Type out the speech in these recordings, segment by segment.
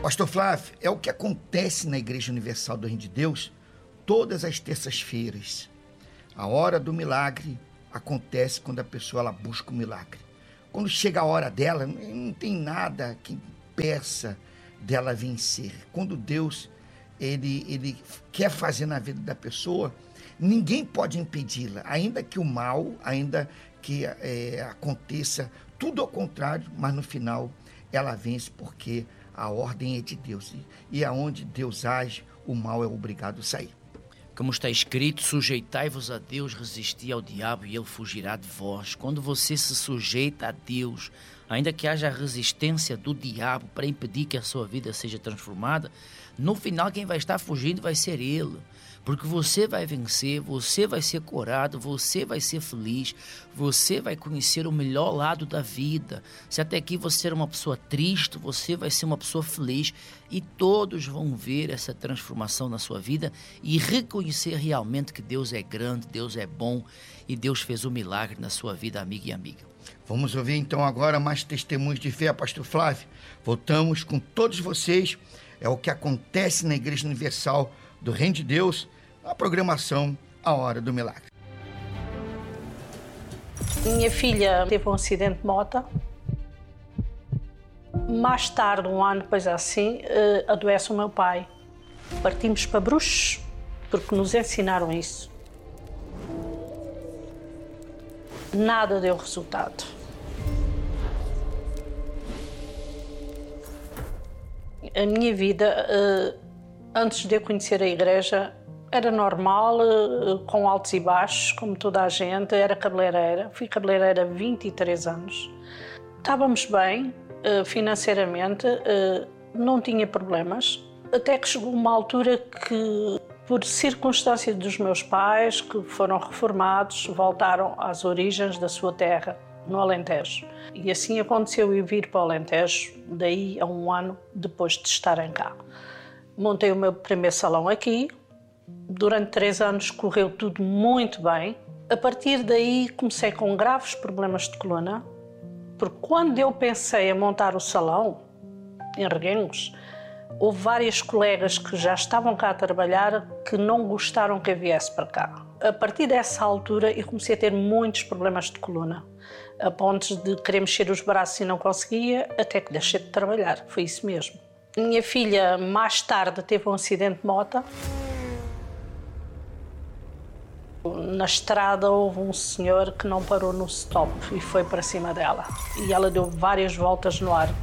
Pastor Flávio, é o que acontece na Igreja Universal do Reino de Deus todas as terças-feiras. A hora do milagre acontece quando a pessoa ela busca o milagre. Quando chega a hora dela, não tem nada que impeça dela vencer. Quando Deus ele quer fazer na vida da pessoa, ninguém pode impedi-la, ainda que o mal, ainda que aconteça tudo ao contrário, mas no final ela vence porque a ordem é de Deus. E aonde Deus age, o mal é obrigado a sair. Como está escrito, sujeitai-vos a Deus, resisti ao diabo e ele fugirá de vós. Quando você se sujeita a Deus, ainda que haja resistência do diabo para impedir que a sua vida seja transformada, no final quem vai estar fugindo vai ser ele. Porque você vai vencer, você vai ser curado, você vai ser feliz, você vai conhecer o melhor lado da vida. Se até aqui você era uma pessoa triste, você vai ser uma pessoa feliz e todos vão ver essa transformação na sua vida e reconhecer realmente que Deus é grande, Deus é bom e Deus fez um milagre na sua vida, amigo e amiga. Vamos ouvir então agora mais testemunhos de fé, Pastor Flávio. Voltamos com todos vocês. É o que acontece na Igreja Universal do Reino de Deus, a programação A Hora do Milagre. Minha filha teve um acidente de moto. Mais tarde, um ano depois assim, adoece o meu pai. Partimos para Bruxos, porque nos ensinaram isso. Nada deu resultado. A minha vida, antes de eu conhecer a igreja, era normal, com altos e baixos, como toda a gente. Era cabeleireira, fui cabeleireira 23 anos. Estávamos bem, financeiramente, não tinha problemas. Até que chegou uma altura que, por circunstância dos meus pais, que foram reformados, voltaram às origens da sua terra, no Alentejo. E assim aconteceu eu vir para o Alentejo, daí a um ano depois de estarem cá. Montei o meu primeiro salão aqui. Durante 3 anos correu tudo muito bem. A partir daí comecei com graves problemas de coluna, porque quando eu pensei em montar o salão, em Reguengos, houve várias colegas que já estavam cá a trabalhar que não gostaram que eu viesse para cá. A partir dessa altura eu comecei a ter muitos problemas de coluna, a ponto de querer mexer os braços e não conseguia, até que deixei de trabalhar, foi isso mesmo. Minha filha mais tarde teve um acidente de moto. Na estrada houve um senhor que não parou no stop e foi para cima dela. E ela deu várias voltas no ar.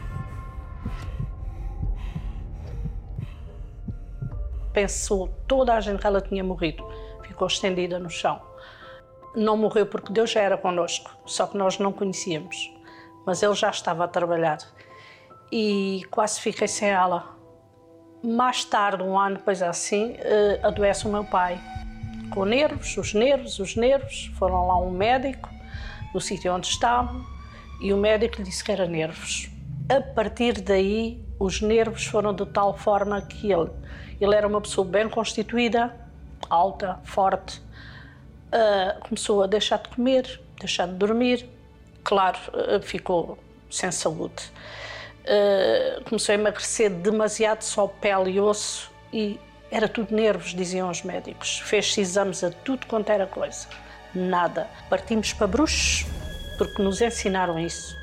Pensou toda a gente que ela tinha morrido. Ficou estendida no chão. Não morreu porque Deus já era connosco, só que nós não conhecíamos. Mas Ele já estava a trabalhar. E quase fiquei sem ela. Mais tarde, um ano depois assim, adoece o meu pai. Com nervos, os nervos. Foram lá um médico, no sítio onde estavam, e o médico lhe disse que era nervos. A partir daí, os nervos foram de tal forma que ele era uma pessoa bem constituída, alta, forte, começou a deixar de comer, deixar de dormir, claro, ficou sem saúde. Começou a emagrecer demasiado, só pele e osso, e era tudo nervos, diziam os médicos. Fez-se exames a tudo quanto era coisa. Nada. Partimos para Bruxos, porque nos ensinaram isso.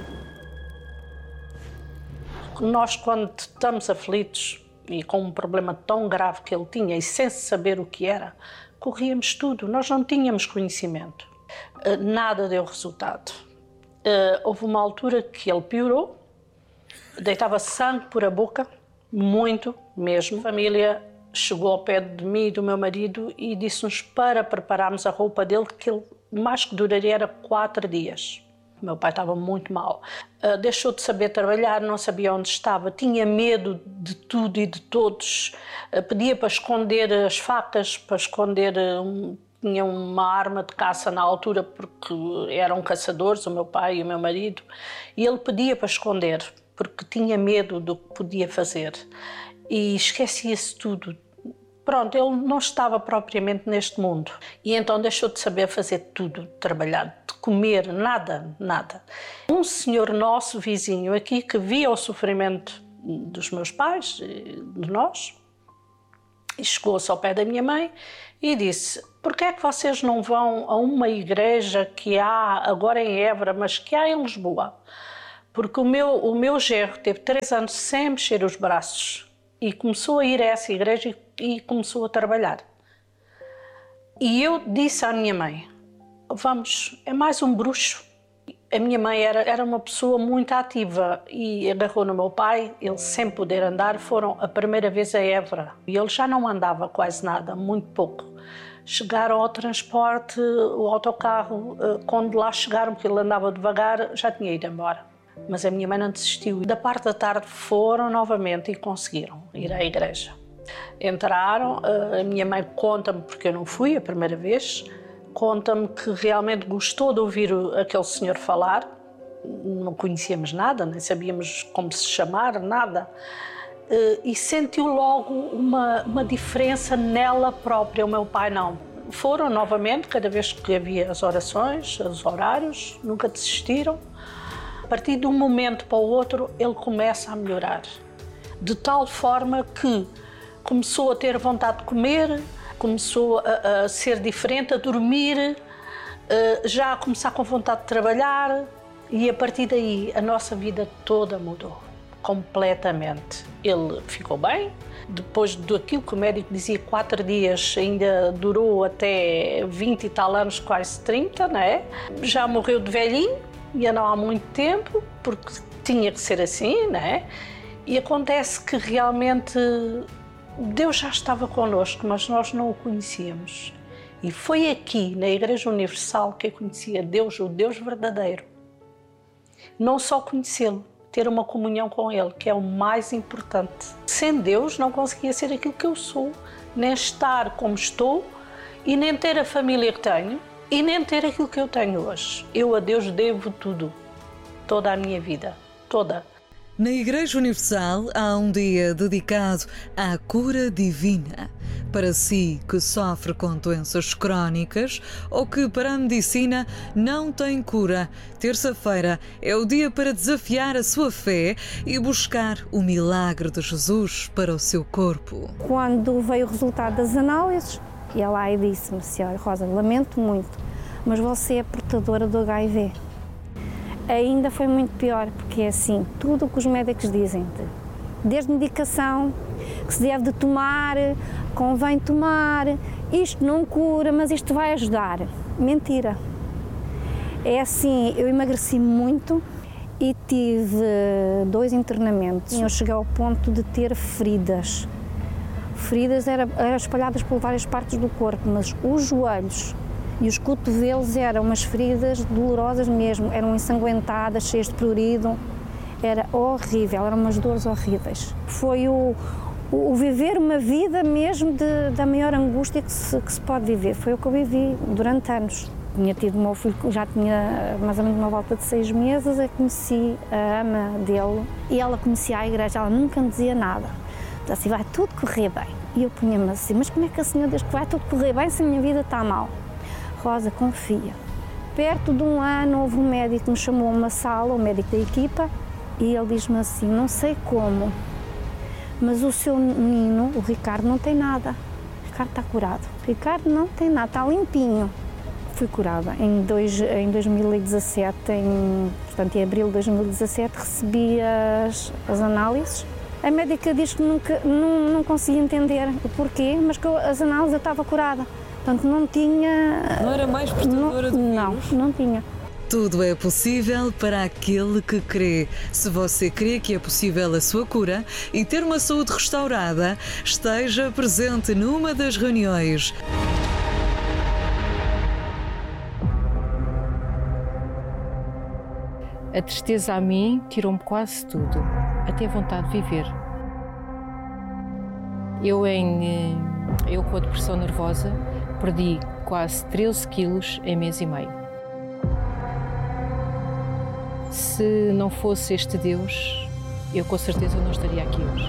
Nós, quando estamos aflitos e com um problema tão grave que ele tinha e sem saber o que era, corríamos tudo. Nós não tínhamos conhecimento. Nada deu resultado. Houve uma altura que ele piorou, deitava sangue por a boca, muito mesmo. A família chegou ao pé de mim e do meu marido e disse-nos para prepararmos a roupa dele, que ele mais que duraria era 4 dias. O meu pai estava muito mal. Deixou de saber trabalhar, não sabia onde estava, tinha medo de tudo e de todos. Pedia para esconder as facas, para esconder... Tinha uma arma de caça na altura porque eram caçadores, o meu pai e o meu marido, e ele pedia para esconder, porque tinha medo do que podia fazer. E esquecia-se tudo. Pronto, ele não estava propriamente neste mundo. E então deixou de saber fazer tudo, trabalhar, de comer, nada. Um senhor nosso, vizinho aqui, que via o sofrimento dos meus pais, de nós, e chegou-se ao pé da minha mãe e disse: porquê é que vocês não vão a uma igreja que há agora em Évora, mas que há em Lisboa? Porque o meu genro teve 3 anos sem mexer os braços e começou a ir a essa igreja e começou a trabalhar. E eu disse à minha mãe: vamos, é mais um bruxo. A minha mãe era uma pessoa muito ativa e agarrou no meu pai, ele sem poder andar, foram a primeira vez a Évora. E ele já não andava quase nada, muito pouco. Chegaram ao transporte, o autocarro, quando lá chegaram, porque ele andava devagar, já tinha ido embora. Mas a minha mãe não desistiu. Da parte da tarde foram novamente e conseguiram ir à igreja. Entraram, a minha mãe conta-me, porque eu não fui a primeira vez, conta-me que realmente gostou de ouvir aquele senhor falar. Não conhecíamos nada, nem sabíamos como se chamar, nada. E sentiu logo uma diferença nela própria. O meu pai não. Foram novamente, cada vez que havia as orações, os horários, nunca desistiram. A partir de um momento para o outro, ele começa a melhorar. De tal forma que começou a ter vontade de comer, começou a ser diferente, a dormir, já a começar com vontade de trabalhar, e a partir daí a nossa vida toda mudou, completamente. Ele ficou bem, depois daquilo que o médico dizia, 4 dias, ainda durou até 20 e tal anos, quase 30, não é? Já morreu de velhinho, e não há muito tempo, porque tinha que ser assim, não é? E acontece que realmente Deus já estava connosco, mas nós não o conhecíamos. E foi aqui, na Igreja Universal, que eu conhecia Deus, o Deus verdadeiro. Não só conhecê-lo, ter uma comunhão com Ele, que é o mais importante. Sem Deus não conseguia ser aquilo que eu sou, nem estar como estou, e nem ter a família que tenho, e nem ter aquilo que eu tenho hoje. Eu a Deus devo tudo, toda a minha vida, toda. Na Igreja Universal há um dia dedicado à cura divina. Para si que sofre com doenças crónicas ou que para a medicina não tem cura, terça-feira é o dia para desafiar a sua fé e buscar o milagre de Jesus para o seu corpo. Quando veio o resultado das análises, ia lá e disse-me: Senhora Rosa, lamento muito, mas você é portadora do HIV. Ainda foi muito pior, porque é assim, tudo o que os médicos dizem, desde medicação, que se deve de tomar, convém tomar, isto não cura, mas isto vai ajudar. Mentira. É assim, eu emagreci muito e tive 2 internamentos. Eu cheguei ao ponto de ter feridas. Feridas eram espalhadas por várias partes do corpo, mas os joelhos e os cotovelos eram umas feridas dolorosas mesmo, eram ensanguentadas, cheias de prurido, era horrível, eram umas dores horríveis. Foi o viver uma vida mesmo da maior angústia que se pode viver, foi o que eu vivi durante anos. Tinha tido o meu filho, já tinha mais ou menos uma volta de 6 meses, eu conheci a ama dele e ela conhecia a igreja, ela nunca me dizia nada. Dizia assim: vai tudo correr bem. E eu punha-me assim: mas como é que a senhora diz que vai tudo correr bem se a minha vida está mal? Rosa, confia. Perto de 1 ano houve um médico que me chamou a uma sala, o médico da equipa, e ele diz-me assim: não sei como, mas o seu menino, o Ricardo, não tem nada. O Ricardo está curado. O Ricardo não tem nada, está limpinho. Fui curada. Em 2017, portanto, em abril de 2017, recebi as análises. A médica diz que não conseguia entender o porquê, mas que as análises eu estava curada. Portanto, não tinha... Não era mais portadora do vírus? Não tinha. Tudo é possível para aquele que crê. Se você crê que é possível a sua cura e ter uma saúde restaurada, esteja presente numa das reuniões. A tristeza a mim tirou-me quase tudo, até a vontade de viver. Eu com a depressão nervosa, perdi quase 13 quilos em mês e meio. Se não fosse este Deus, eu com certeza não estaria aqui hoje.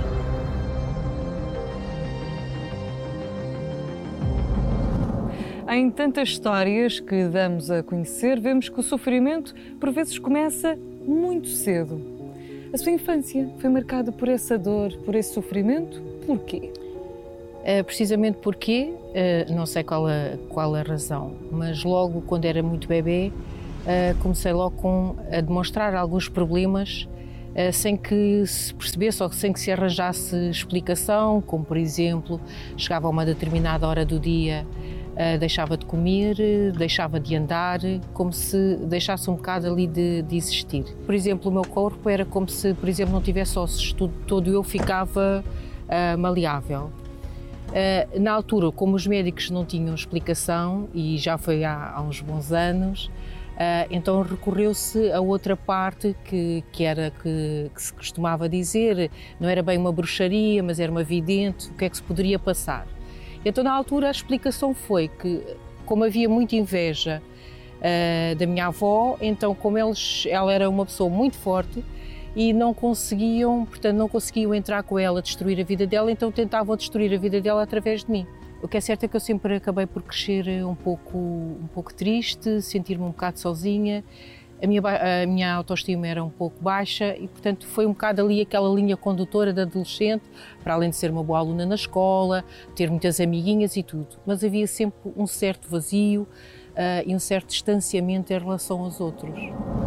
Em tantas histórias que damos a conhecer, vemos que o sofrimento por vezes começa muito cedo. A sua infância foi marcada por essa dor, por esse sofrimento? Porquê? Precisamente porque, não sei qual a razão, mas logo quando era muito bebê, comecei logo a demonstrar alguns problemas sem que se percebesse ou sem que se arranjasse explicação, como por exemplo, chegava a uma determinada hora do dia, deixava de comer, deixava de andar, como se deixasse um bocado ali de existir. Por exemplo, o meu corpo era como se, por exemplo, não tivesse ossos, todo eu ficava maleável. Na altura, como os médicos não tinham explicação, e já foi há uns bons anos, então recorreu-se a outra parte que se costumava dizer, não era bem uma bruxaria, mas era uma vidente, o que é que se poderia passar. Então na altura a explicação foi que, como havia muita inveja da minha avó, então como ela era uma pessoa muito forte e não conseguiam entrar com ela, destruir a vida dela, então tentavam destruir a vida dela através de mim. O que é certo é que eu sempre acabei por crescer um pouco triste, sentir-me um bocado sozinha, a minha autoestima era um pouco baixa e, portanto, foi um bocado ali aquela linha condutora da adolescente, para além de ser uma boa aluna na escola, ter muitas amiguinhas e tudo, mas havia sempre um certo vazio e um certo distanciamento em relação aos outros.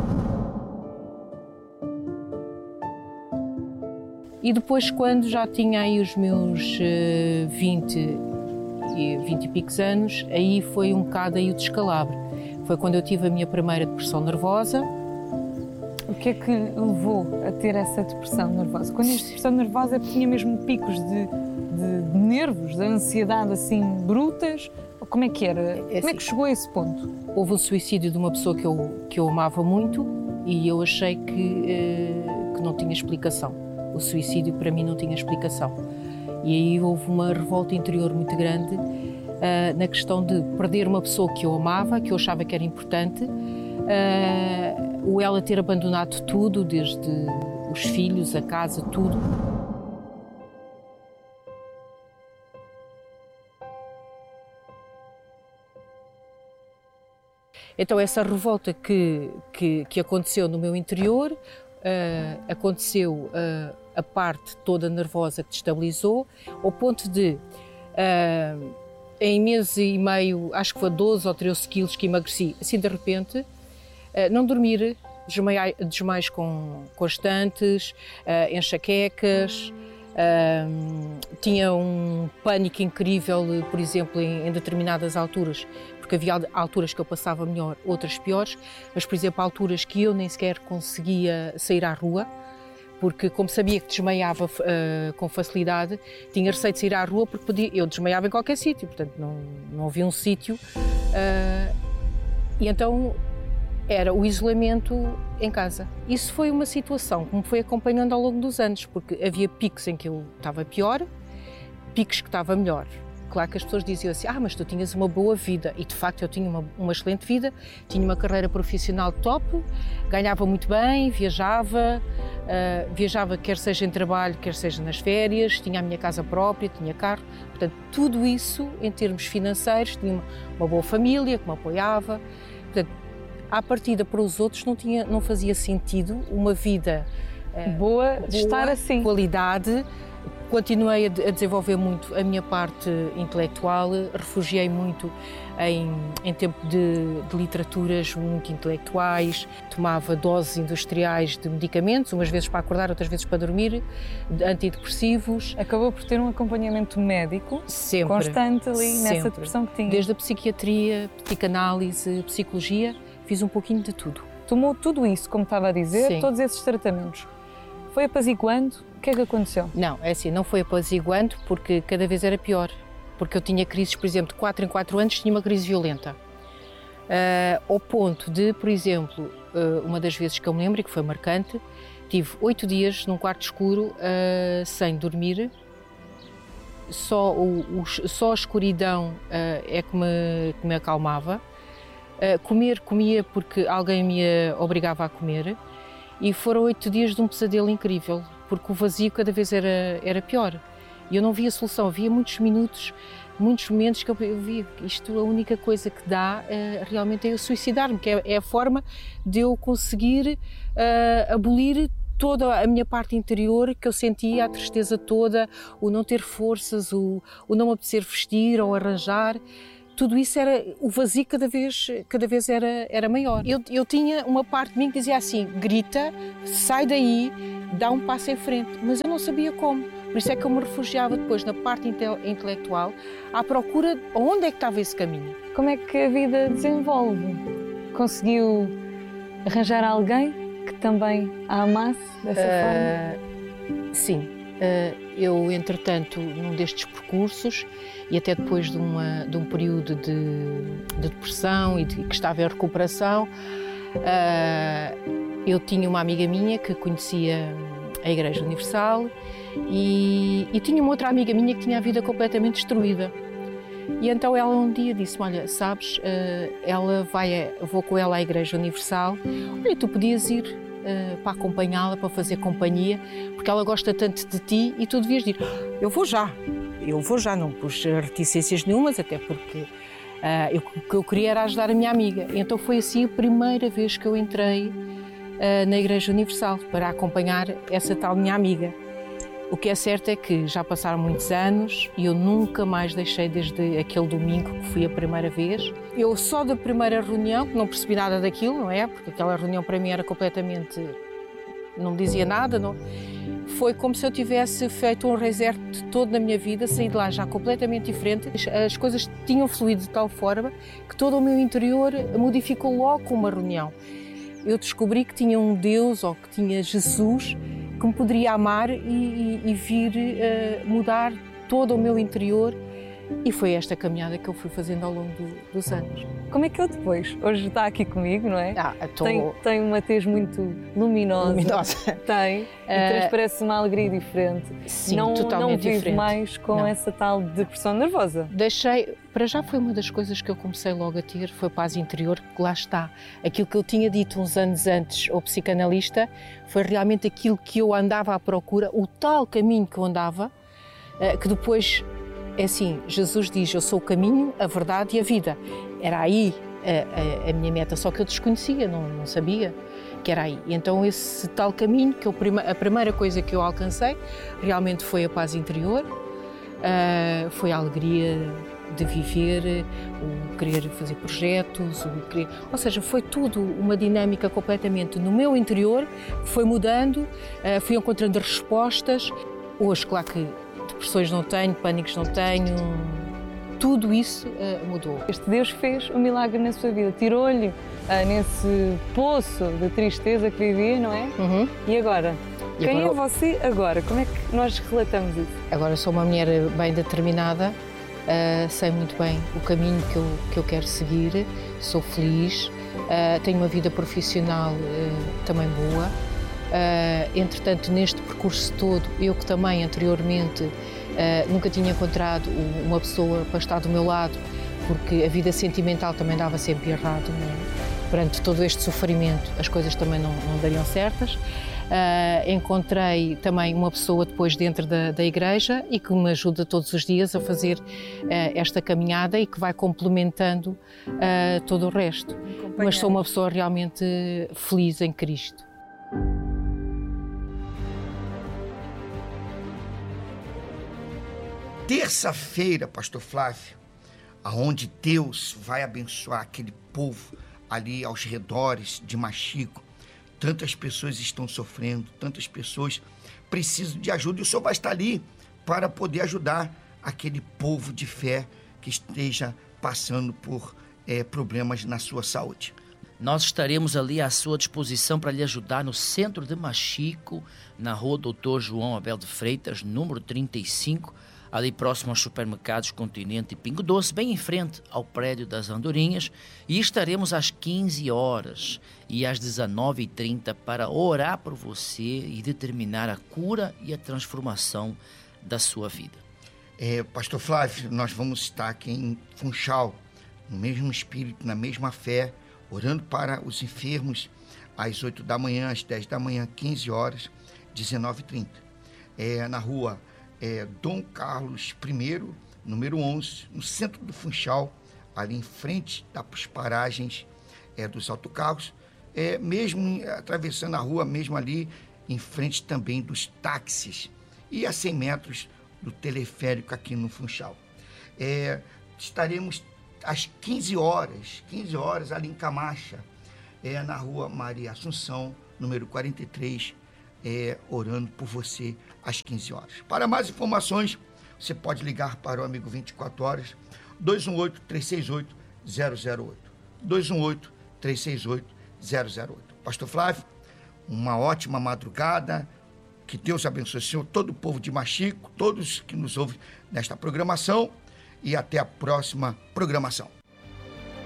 E depois, quando já tinha aí os meus 20 e picos anos, aí foi um bocado aí o descalabro. Foi quando eu tive a minha primeira depressão nervosa. O que é que levou a ter essa depressão nervosa? Quando diz depressão nervosa é porque tinha mesmo picos de nervos, de ansiedade assim brutas? Como é que era? Como é que chegou a esse ponto? Houve um suicídio de uma pessoa que eu amava muito e eu achei que não tinha explicação. O suicídio para mim não tinha explicação. E aí houve uma revolta interior muito grande na questão de perder uma pessoa que eu amava, que eu achava que era importante, ou ela ter abandonado tudo, desde os filhos, a casa, tudo. Então essa revolta que aconteceu no meu interior, aconteceu a parte toda nervosa que destabilizou, ao ponto de, em mês e meio, acho que foi 12 ou 13 quilos que emagreci, assim de repente, não dormir, desmaios constantes, enxaquecas, tinha um pânico incrível, por exemplo, em determinadas alturas, porque havia alturas que eu passava melhor, outras piores, mas, por exemplo, alturas que eu nem sequer conseguia sair à rua, porque como sabia que desmaiava com facilidade, tinha receio de sair à rua porque eu desmaiava em qualquer sítio, portanto não havia um sítio, e então era o isolamento em casa. Isso foi uma situação que me foi acompanhando ao longo dos anos, porque havia picos em que eu estava pior, picos que estava melhor. Claro que as pessoas diziam assim, mas tu tinhas uma boa vida, e de facto eu tinha uma excelente vida, tinha uma carreira profissional top, ganhava muito bem, viajava quer seja em trabalho, quer seja nas férias, tinha a minha casa própria, tinha carro, portanto tudo isso em termos financeiros, tinha uma boa família que me apoiava, portanto à partida para os outros não fazia sentido uma vida boa de estar assim, qualidade. Continuei a desenvolver muito a minha parte intelectual, refugiei muito em tempo de literaturas muito intelectuais, tomava doses industriais de medicamentos, umas vezes para acordar, outras vezes para dormir, antidepressivos. Acabou por ter um acompanhamento médico sempre, constante ali sempre. Nessa depressão que tinha. Desde a psiquiatria, psicanálise, psicologia, fiz um pouquinho de tudo. Tomou tudo isso, como estava a dizer, Sim. Todos esses tratamentos. Foi apaziguando? O que é que aconteceu? Não, é assim, não foi apaziguando porque cada vez era pior. Porque eu tinha crises, por exemplo, de 4 em 4 anos tinha uma crise violenta. Ao ponto de, por exemplo, uma das vezes que eu me lembro e que foi marcante, tive 8 dias num quarto escuro sem dormir. Só a escuridão é que me acalmava. Comia porque alguém me obrigava a comer. E foram 8 dias de um pesadelo incrível, porque o vazio cada vez era pior. E eu não via solução, havia muitos momentos que eu via isto, a única coisa que dá realmente é eu suicidar-me, que é a forma de eu conseguir abolir toda a minha parte interior, que eu sentia a tristeza toda, o não ter forças, o não me apetecer vestir ou arranjar. Tudo isso era, o vazio cada vez era maior. Eu tinha uma parte de mim que dizia assim, grita, sai daí, dá um passo em frente, mas eu não sabia como. Por isso é que eu me refugiava depois na parte intelectual, à procura de onde é que estava esse caminho. Como é que a vida desenvolve? Conseguiu arranjar alguém que também a amasse dessa forma? Sim. Eu, entretanto, num destes percursos e até depois de um período de depressão e que estava em recuperação, eu tinha uma amiga minha que conhecia a Igreja Universal e tinha uma outra amiga minha que tinha a vida completamente destruída. E então ela um dia disse-me, olha, sabes, vou com ela à Igreja Universal, olha, tu podias ir para acompanhá-la, para fazer companhia, porque ela gosta tanto de ti e tu devias ir. Eu vou já, não pus reticências nenhumas, até porque o que eu queria era ajudar a minha amiga. E então foi assim a primeira vez que eu entrei na Igreja Universal, para acompanhar essa tal minha amiga. O que é certo é que já passaram muitos anos e eu nunca mais deixei desde aquele domingo que fui a primeira vez. Eu só da primeira reunião, que não percebi nada daquilo, não é? Porque aquela reunião para mim era completamente... não me dizia nada, não. Foi como se eu tivesse feito um reset todo na minha vida, saí de lá já completamente diferente. As coisas tinham fluído de tal forma que todo o meu interior modificou logo com uma reunião. Eu descobri que tinha um Deus, ou que tinha Jesus, que me poderia amar e vir mudar todo o meu interior. E foi esta caminhada que eu fui fazendo ao longo dos anos. Como é que eu depois? Hoje está aqui comigo, não é? Tem uma tez muito luminosa. Tem. E transparece uma alegria diferente. Sim, não, totalmente não vive diferente. mais com essa tal depressão nervosa. Para já foi uma das coisas que eu comecei logo a ter, foi paz interior, que lá está. Aquilo que eu tinha dito uns anos antes ao psicanalista foi realmente aquilo que eu andava à procura, o tal caminho que eu andava, que depois... É assim, Jesus diz, eu sou o caminho, a verdade e a vida. Era aí a minha meta, só que eu desconhecia, não sabia que era aí. E então esse tal caminho, a primeira coisa que eu alcancei, realmente foi a paz interior, foi a alegria de viver, o querer fazer projetos, ou seja, foi tudo uma dinâmica completamente no meu interior, foi mudando, fui encontrando respostas. Hoje, claro que depressões não tenho, pânicos não tenho, tudo isso mudou. Este Deus fez um milagre na sua vida, tirou-lhe nesse poço de tristeza que vivia, não é? Uhum. E agora? Quem é você agora? Como é que nós relatamos isso? Agora sou uma mulher bem determinada, sei muito bem o caminho que eu quero seguir, sou feliz, tenho uma vida profissional também boa. Entretanto, neste percurso todo, eu que também anteriormente nunca tinha encontrado uma pessoa para estar do meu lado, porque a vida sentimental também dava sempre errado, né? Perante todo este sofrimento, as coisas também não dariam certas. Encontrei também uma pessoa depois dentro da igreja e que me ajuda todos os dias a fazer esta caminhada e que vai complementando todo o resto. Mas sou uma pessoa realmente feliz em Cristo. Terça-feira, pastor Flávio, aonde Deus vai abençoar aquele povo ali aos redores de Machico. Tantas pessoas estão sofrendo, tantas pessoas precisam de ajuda e o Senhor vai estar ali para poder ajudar aquele povo de fé que esteja passando por problemas na sua saúde. Nós estaremos ali à sua disposição para lhe ajudar no centro de Machico, na rua Dr. João Abel de Freitas, número 35, ali próximo aos supermercados Continente e Pingo Doce, bem em frente ao prédio das Andorinhas, e estaremos às 15 horas e às 19h30 para orar por você e determinar a cura e a transformação da sua vida. Pastor Flávio, nós vamos estar aqui em Funchal, no mesmo espírito, na mesma fé, orando para os enfermos às 8 da manhã, às 10 da manhã, 15 horas, 19h30. Na rua Dom Carlos I, número 11, no centro do Funchal, ali em frente das paragens dos autocarros, mesmo atravessando a rua, mesmo ali, em frente também dos táxis e a 100 metros do teleférico aqui no Funchal. Estaremos às 15 horas ali em Camacha, na rua Maria Assunção, número 43, orando por você às 15 horas. Para mais informações, você pode ligar para o Amigo 24 Horas, 218-368-008. 218-368-008. Pastor Flávio, uma ótima madrugada, que Deus abençoe o senhor, todo o povo de Machico, todos que nos ouvem nesta programação, e até a próxima programação.